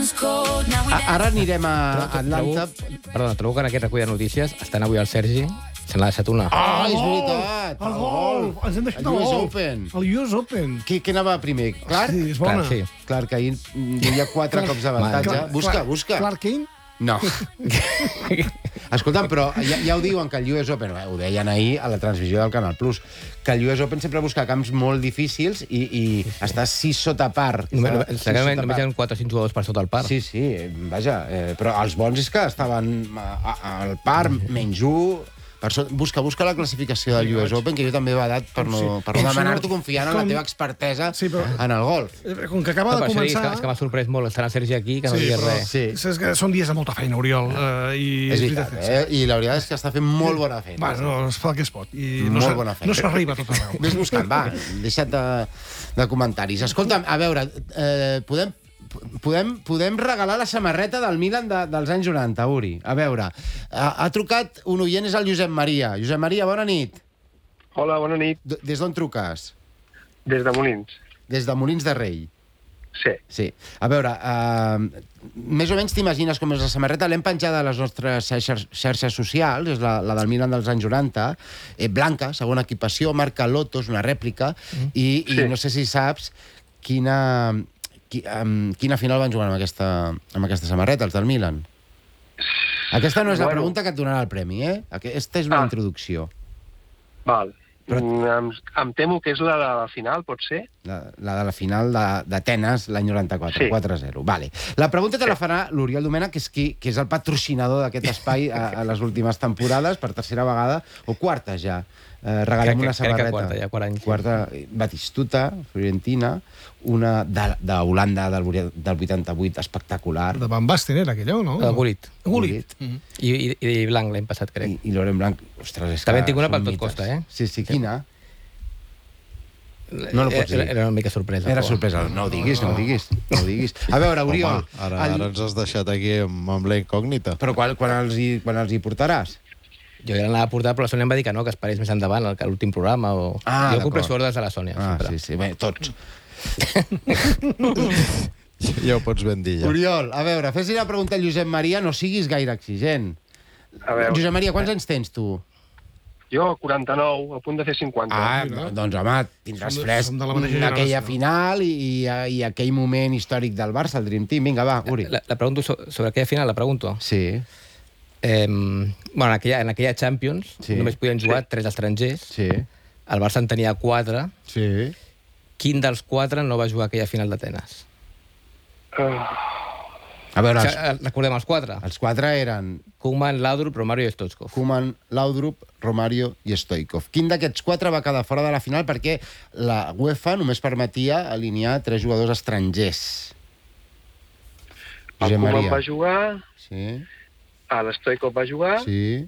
Ara anirem a Atlanta. Perdona, trobo que en aquest recull de notícies estan avui el Sergi. Se n'ha deixat una. Ah, és veritat! El gol! Ens hem deixat el US gol. Open. El US Open. Qui anava primer? Clark? Sí, és bona. Clar, sí. Clark, que ahir duia 4 cops d'avantatge. Busca. Clark Kane? No. Escolta'm, però ja ho diuen que el US Open, ho deien ahir a la transmissió del Canal Plus, que el US Open sempre busca camps molt difícils i està 6 sota par. Només hi ha 4 o 5 jugadors per sota el par. Sí, vaja, però els bons és que estaven al par, menys 1... Busca la classificació del US Open, que jo també he badat per no demanar-t'ho confiant en la teva expertesa en el golf. Com que acaba de començar... És que m'ha sorprès molt estar el Sergi aquí, que no digués res. Sí. És que són dies de molta feina, Oriol. És veritat, i la veritat és que està fent molt bona feina. No, es fa el que es pot. I molt bona feina. No s'arriba a tot arreu. Ves buscant, va, deixa't de comentaris. Escolta'm, a veure, podem regalar la samarreta del Milan dels anys 90, Uri. A veure, ha trucat un oient, és el Josep Maria. Josep Maria, bona nit. Hola, bona nit. Des d'on truques? Des de Molins. Des de Molins de Rei. Sí. A veure, més o menys t'imagines com és la samarreta. L'hem penjada a les nostres xarxes socials, és la del Milan dels anys 90, blanca, segona equipació, marca Lotos, una rèplica, i no sé si saps quina final van jugar amb aquesta samarreta, els del Milan. Aquesta no és la pregunta que et donarà el premi, Aquesta és una introducció. Val. Em temo que és la de la final, pot ser? La de la final d'Atenes l'any 94, sí. 4-0. Vale. La pregunta te la farà l'Oriol Domènech, que és el patrocinador d'aquest espai a les últimes temporades, per tercera vegada, o quarta ja. Regalem una samarreta. Crec que quarta, ja 4 anys. Quarta, Batistuta, Fiorentina, una d'Holanda del 88, espectacular. De Van Basten era aquella, o no? De Gullit. I I Blanc l'any passat, crec. I Laurent Blanc, ostres, és que... També en tinc una pel tot costa, Sí, quina? No ho pots dir. Era una mica sorpresa. Era sorpresa. No ho diguis. A veure, Oriol... Ara ens has deixat aquí amb la incògnita. Però quan els hi portaràs? Jo ja l'anava a portar, però la Sònia em va dir que no, que esperés més endavant, que l'últim programa. Jo compleixo ordres de la Sònia. Sí, bé, tots. Ja ho pots ben dir, ja. Oriol, a veure, fes-li la pregunta al Josep Maria, no siguis gaire exigent. Josep Maria, quants anys tens, tu? Jo, 49, a punt de fer 50. Doncs, home, tindràs fresc aquella final i aquell moment històric del Barça, el Dream Team. Vinga, va, Uri. La pregunto sobre aquella final, la pregunto. Sí. Bueno, en aquella Champions només podien jugar 3 estrangers. Sí. El Barça en tenia 4. Sí. Quin dels 4 no va jugar aquella final d'Atenes? A veure... Recordem els 4. Els 4 eren... Koeman, Laudrup, Romario i Stoichkov. Koeman, Laudrup, Romario i Stoichkov. Quin d'aquests 4 va quedar fora de la final perquè la UEFA només permetia alinear 3 jugadors estrangers? El Koeman va jugar... Sí. L'Stoichkov va jugar... Sí.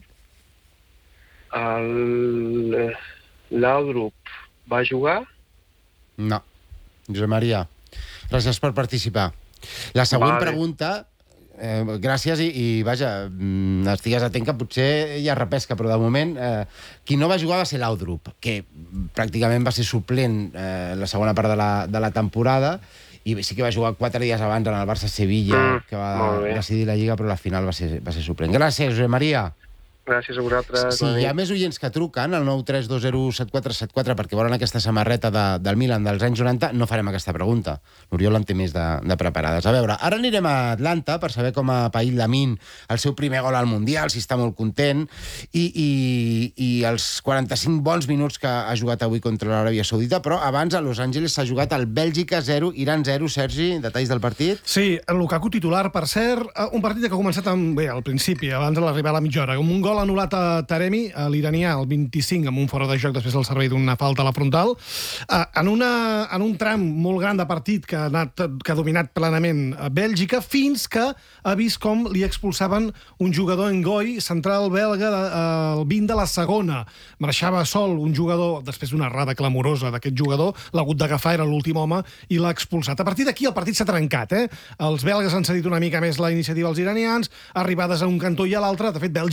El Laudrup va jugar... No. Josep Maria, gràcies per participar. La següent pregunta, gràcies i vaja, estigues atent que potser hi ha repesca, però de moment qui no va jugar va ser Laudrup, que pràcticament va ser suplent la segona part de la temporada i sí que va jugar 4 dies abans en el Barça-Sevilla, que va decidir la Lliga, però la final va ser suplent. Gràcies, Josep Maria. Gràcies a vosaltres. Si hi ha més oients que truquen al 932017474 perquè volen aquesta samarreta del Milan dels anys 90, no farem aquesta pregunta. L'Oriol en té més de preparades. A veure, ara anirem a Atlanta per saber com ha paït Lamin el seu primer gol al Mundial, si està molt content, i els 45 bons minuts que ha jugat avui contra l'Aràbia Saudita, però abans a Los Angeles s'ha jugat el Bèlgica 0, Iran 0. Sergi, detalls del partit? Sí, el Lukaku titular, per cert, un partit que ha començat al principi, abans de l'arribada a la mitja hora, un gol anul·lat a Taremi, l'iranià, el 25, amb un fora de joc després del servei d'una falta a la frontal. En un tram molt gran de partit que ha dominat plenament a Bèlgica, fins que ha vist com li expulsaven un jugador Ngoi, central belga, el 20 de la segona. Marxava sol un jugador, després d'una errada clamorosa d'aquest jugador, l'ha hagut d'agafar, era l'últim home, i l'ha expulsat. A partir d'aquí el partit s'ha trencat. Els belgues han cedit una mica més la iniciativa als iranians, arribades a un cantó i a l'altre. De fet, Bèlgica n'ha tingut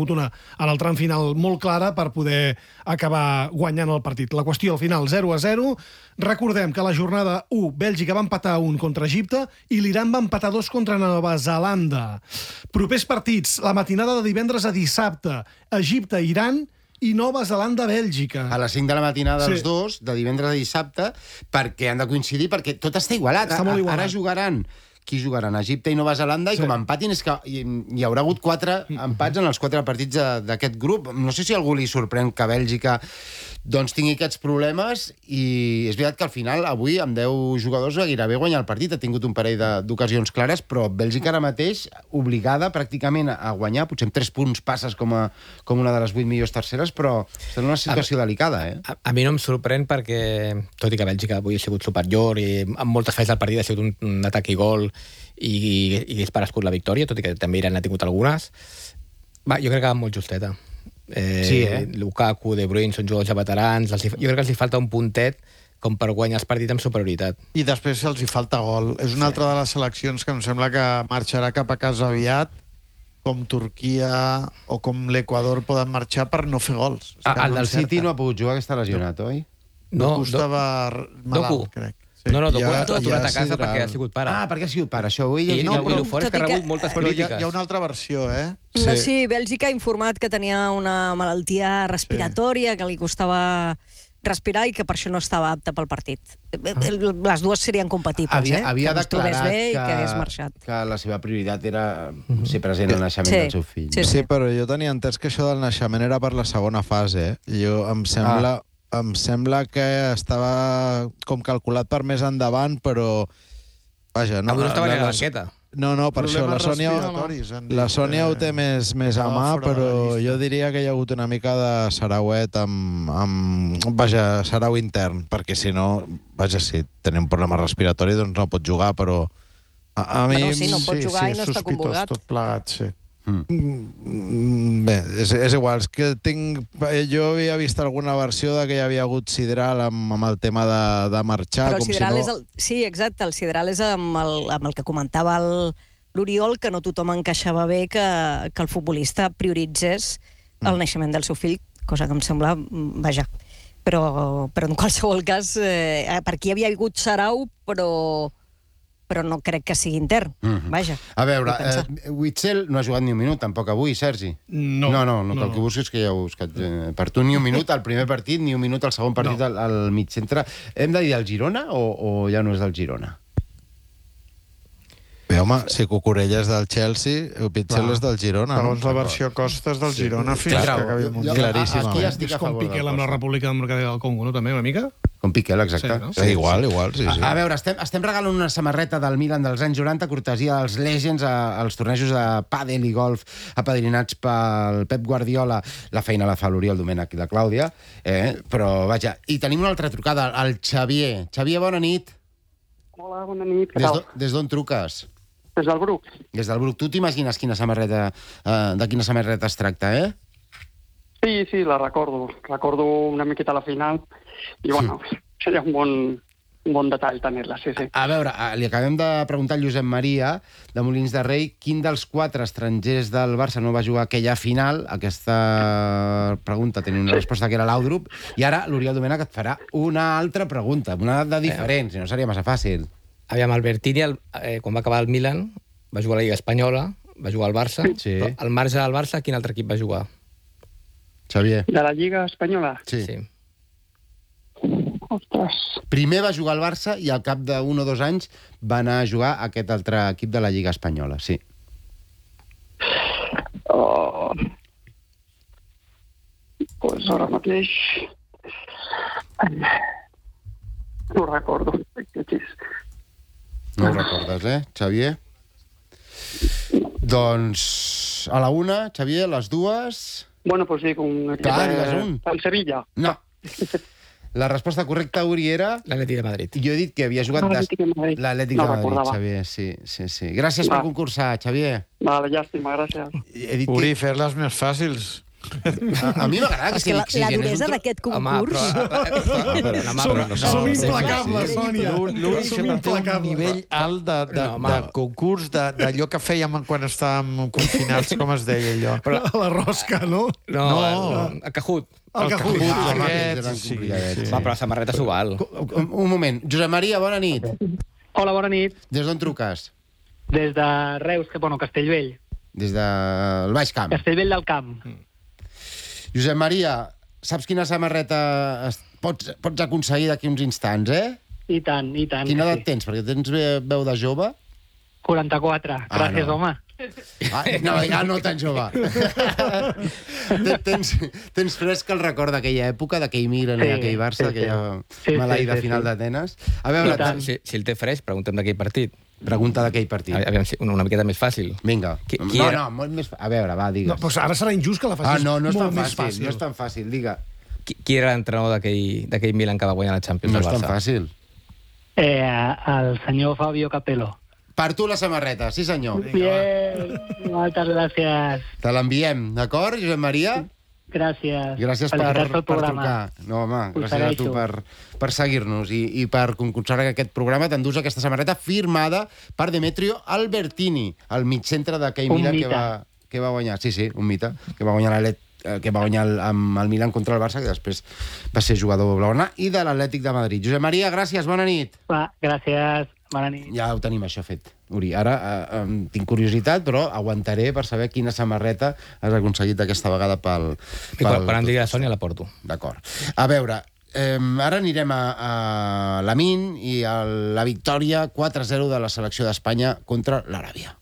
oportuna en el tram final molt clara per poder acabar guanyant el partit. La qüestió al final 0-0. Recordem que la jornada 1 Bèlgica va empatar 1 contra Egipte i l'Iran va empatar 2 contra Nova Zelanda. Propers partits, la matinada de divendres a dissabte, Egipte-Iran i Nova Zelanda-Bèlgica. A les 5 de la matinada dels dos, de divendres a dissabte, perquè han de coincidir, perquè tot està igualat. Està molt igualat. Ara jugaran... Qui jugaran? Egipte i Nova Zelanda, i com empatin és que hi haurà hagut 4 empats en els 4 partits d'aquest grup. No sé si a algú li sorprèn que Bèlgica doncs tingui aquests problemes, i és veritat que al final, avui, amb 10 jugadors, gairebé guanyar el partit. Ha tingut un parell d'ocasions clares, però Bèlgica ara mateix, obligada pràcticament a guanyar, potser amb 3 punts passes com una de les 8 millors terceres, però està en una situació delicada, eh? A mi no em sorprèn perquè, tot i que Bèlgica avui ha sigut superior i amb moltes falles del partit ha sigut un atac i gol i hagués parescut la victòria, tot i que també Iran n'ha tingut algunes, jo crec que va molt justeta. Sí, Lukaku, De Bruyne són jugadors ja veterans, jo crec que els hi falta un puntet com per guanyar els partits amb superioritat. I després els hi falta gol. És una altra de les seleccions que em sembla que marxarà cap a casa aviat, com Turquia o com l'Equador poden marxar per no fer gols. El del City no ha pogut jugar, que està lesionat, oi? Doku estava malalt, crec. Sí. No, Doku ha tornat a casa perquè ha sigut pare. Perquè ha sigut pare, això ho he llegit. llegit. I el fort és que ha rebut moltes crítiques. Hi ha una altra versió, eh? Sí, Bèlgica ha informat que tenia una malaltia respiratòria, que li costava respirar i que per això no estava apte pel partit. Les dues serien compatibles, Havia que declarat bé i que hagués marxat. que la seva prioritat era ser present al naixement del seu fill. Sí, però jo tenia entès que això del naixement era per la segona fase, em sembla que estava com calculat per més endavant, però... Vaja, no... Avui no estava ni a la banqueta. No, per això la Sònia ho té més a mà, però jo diria que hi ha hagut una mica de sarauet vaja, sarau intern, perquè si no, vaja, si tenen un problema respiratori, doncs no pot jugar, però a mi... Però sí, no pot jugar i no està convocat. Tot plegat, sí. Bé, és igual, és que jo havia vist alguna versió de que hi havia hagut sidral amb el tema de marxar. Però el sidral és sí, exacte, el sidral és amb el que comentava l'Oriol, que no tothom encaixava bé que el futbolista prioritzés el naixement del seu fill, cosa que em sembla, vaja, però en qualsevol cas, per aquí havia hagut sarau, però no crec que sigui intern. Vaja. A veure, Witzel no ha jugat ni un minut, tampoc avui, Sergi. No. Que el que busques que ja ho he buscat. Per tu ni un minut al primer partit, ni un minut al segon partit al mig centre. Hem de dir del Girona o ja no és del Girona? Bé, home, si Cucurella és del Chelsea, Witzel és del Girona. Segons la versió Costa és del Girona fins que acabi el Mundial. Claríssimament. Aquí estic a favor Piqué amb la República Democràtica del Congo, no? També, una mica? Com Piqué, exacte. Sí, igual, sí. A veure, estem regalant una samarreta del Milan dels anys 90, cortesia dels Legends, als tornejos de pàdel i golf apadrinats pel Pep Guardiola. La feina la fa l'Oriol Domènech i la Clàudia, però vaja. I tenim una altra trucada, el Xavier. Xavier, bona nit. Hola, bona nit. Què tal? Des d'on truques? Des del Bruc. Des del Bruc. Tu t'imagines de quina samarreta es tracta, eh? Sí, la recordo. Recordo una miqueta la final i, bueno, seria un bon detall tenir-la, sí. A veure, li acabem de preguntar al Josep Maria, de Molins de Rei, quin dels 4 estrangers del Barça no va jugar aquella final. Aquesta pregunta tenia una resposta que era l'Audrup, i ara l'Oriol Domènech et farà una altra pregunta, una de diferent, si no seria massa fàcil. Aviam, Albertini, quan va acabar el Milan, va jugar a la Lliga Espanyola, va jugar al Barça, però al marge del Barça, quin altre equip va jugar? Xavier. De la Lliga Espanyola? Sí. Ostres. Primer va jugar al Barça i al cap d'1 o 2 anys va anar a jugar a aquest altre equip de la Lliga Espanyola, sí. Pues ara mateix... No ho recordo. No ho recordes, Xavier? Doncs a la 1, Xavier, a les 2... Bueno, pues sí, con el Sevilla. No. La resposta correcta, Uri, era... L'Atlètic de Madrid. Jo he dit que havia jugat... L'Atlètic de Madrid. L'Atlètic de Madrid, Xavier, sí. Gràcies per concursar, Xavier. Vale, llàstima, gràcies. Uri, fer-les més fàcils. A mi m'agrada que sigui La exigent. duresa d'aquest concurs... Som implacables, Sònia. L'Uri sempre té un nivell alt de concurs, d'allò que fèiem quan estàvem confinats, com es deia allò. La rosca, no? No, el Cajut. El Cajut. Va, però la samarreta s'ho val. Un moment. Josep Maria, bona nit. Hola, bona nit. Des d'on truques? Des de Reus, Castellvell. Des del Baix Camp. Castellvell del Camp. Josep Maria, saps quina samarreta pots aconseguir d'aquí uns instants, eh? I tant, i tant. Quina edat tens? Perquè tens veu de jove. 44. Gràcies, no. home. No, ja no tan jove. Tens fresc el record d'aquella època, d'aquell Milan i d'aquell Barça, aquella maleïda final d'Atenes. A veure, si el té fresc, preguntem d'aquell partit. Pregunta d'aquell partit. Aviam, una miqueta més fàcil. Vinga. Molt més... A veure, va, digues. No, ara serà injust que la facis no és molt tan més fàcil. No és tan fàcil, digue. Qui era l'entrenador d'aquell Milan que va guanyar la Champions? No és tan fàcil. El senyor Fabio Capello. Per tu la samarreta, sí senyor. Bien, moltes gràcies. Te l'enviem, d'acord, Josep Maria? Gràcies. Gràcies per trucar. No, home, gràcies a tu per seguir-nos i per concursar en aquest programa. T'endús aquesta samarreta firmada per Demetrio Albertini, el mitcentre d'aquell Milan que va guanyar. Sí, un mite, que va guanyar amb el Milan contra el Barça, que després va ser jugador blaugrana, i de l'Atlètic de Madrid. Josep Maria, gràcies, bona nit. Gràcies, bona nit. Ja ho tenim, això fet, Uri. Ara tinc curiositat, però aguantaré per saber quina samarreta has aconseguit aquesta vegada pel... Quan em digui la Sònia la porto. D'acord. A veure, ara anirem a l'Amin i a la victòria 4-0 de la selecció d'Espanya contra l'Aràbia.